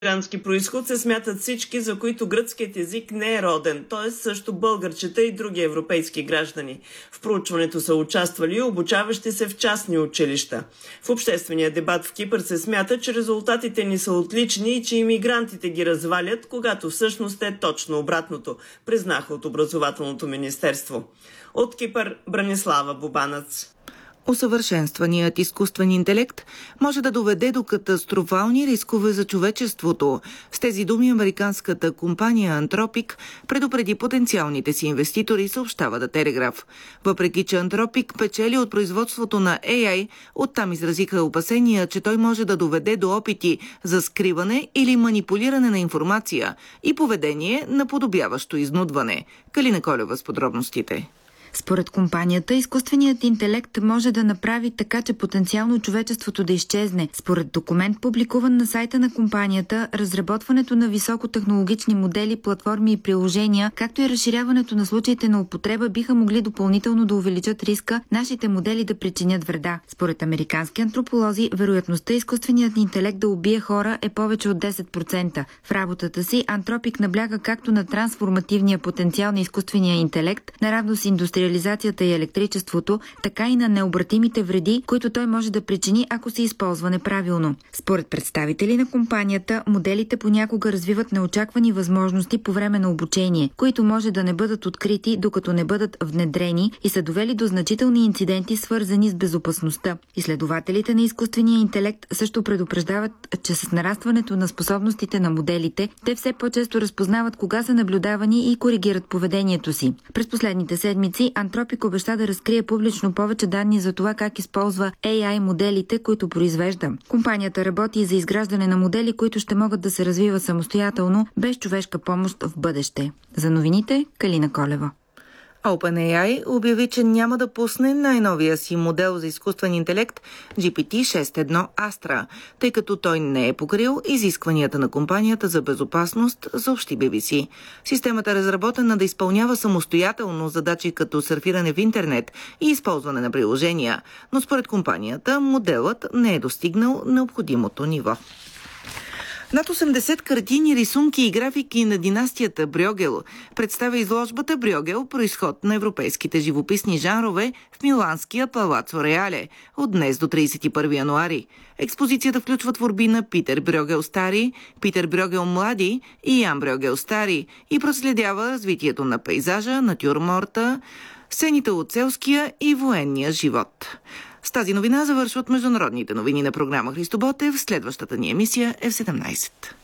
Мигрантски произход се смятат всички, за които гръцкият език не е роден, т.е. също българчета и други европейски граждани. В проучването са участвали обучаващи се в частни училища. В обществения дебат в Кипър се смята, че резултатите ни са отлични и че имигрантите ги развалят, когато всъщност е точно обратното, признаха от Образователното министерство. От Кипър Бранислава Бубанац. Усъвършенстваният изкуствен интелект може да доведе до катастрофални рискове за човечеството. С тези думи американската компания Anthropic предупреди потенциалните си инвеститори, съобщава The Telegraph. Въпреки че Anthropic печели от производството на AI, оттам изразиха опасения, че той може да доведе до опити за скриване или манипулиране на информация и поведение, наподобяващо изнудване. Калина Колева с подробностите. Според компанията, изкуственият интелект може да направи така, че потенциално човечеството да изчезне. Според документ, публикуван на сайта на компанията, разработването на високотехнологични модели, платформи и приложения, както и разширяването на случаите на употреба биха могли допълнително да увеличат риска нашите модели да причинят вреда. Според американски антрополози, вероятността изкуственият интелект да убие хора е повече от 10%. В работата си Anthropic набляга както на трансформативния потенциал на изкуствения интелект, наравно с индустриализацията и електричеството, така и на необратимите вреди, които той може да причини, ако се използва неправилно. Според представители на компанията, моделите понякога развиват неочаквани възможности по време на обучение, които може да не бъдат открити, докато не бъдат внедрени и са довели до значителни инциденти, свързани с безопасността. Изследователите на изкуствения интелект също предупреждават, че с нарастването на способностите на моделите, те все по-често разпознават кога са наблюдавани и коригират поведението си. През последните седмици Anthropic обеща да разкрие публично повече данни за това как използва AI моделите, които произвежда. Компанията работи за изграждане на модели, които ще могат да се развиват самостоятелно, без човешка помощ в бъдеще. За новините, Калина Колева. OpenAI обяви, че няма да пусне най-новия си модел за изкуствен интелект GPT-6.1 Astra, тъй като той не е покрил изискванията на компанията за безопасност, съобщи BBC. Системата е разработена да изпълнява самостоятелно задачи като сърфиране в интернет и използване на приложения, но според компанията моделът не е достигнал необходимото ниво. Над 80 картини, рисунки и графики на династията Брюгел представя изложбата Брюгел произход на европейските живописни жанрове в миланския Палацо Реале от днес до 31 януари. Експозицията включва творби на Питер Брюгел Стари, Питер Брюгел Млади и Ян Брюгел Стари и проследява развитието на пейзажа, натюрморта, сцените от селския и военния живот. С тази новина завършват международните новини на програма Христо Ботев. Следващата ни емисия е в 17.